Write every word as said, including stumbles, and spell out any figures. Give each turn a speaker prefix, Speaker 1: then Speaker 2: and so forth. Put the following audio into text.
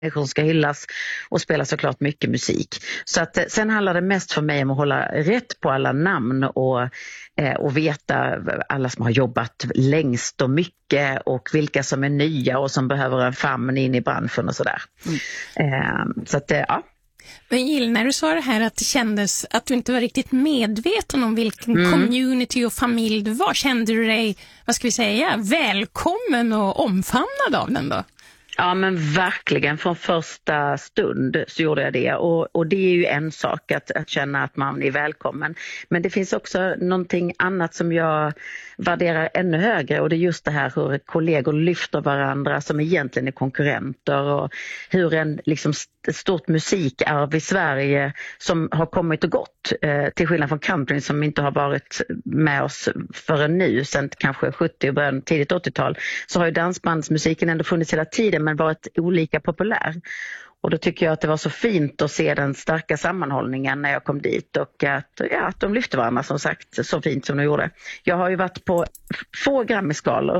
Speaker 1: människor ska hyllas och spela såklart mycket musik. Så att, sen handlar det mest för mig om att hålla rätt på alla namn och, eh, och veta alla som har jobbat längst och mycket och vilka som är nya och som behöver en famn in i branschen och sådär. Mm. Eh, så att, ja.
Speaker 2: Men Jill, när du sa det här att det kändes att du inte var riktigt medveten om vilken mm. community och familj du var, kände du dig, vad ska vi säga, välkommen och omfamnad av den då?
Speaker 1: Ja, men verkligen från första stund så gjorde jag det, och, och det är ju en sak att, att känna att man är välkommen, men det finns också någonting annat som jag värderar ännu högre, och det är just det här hur kollegor lyfter varandra som egentligen är konkurrenter, och hur en liksom stort musikarv i Sverige som har kommit och gått, eh, till skillnad från country som inte har varit med oss förrän nu, sen kanske sjuttio och början tidigt åttiotal, så har ju dansbandsmusiken ändå funnits hela tiden men varit olika populär. Och då tycker jag att det var så fint att se den starka sammanhållningen när jag kom dit, och att, ja, att de lyfte varandra som sagt så fint som de gjorde. Jag har ju varit på få Grammy-skalor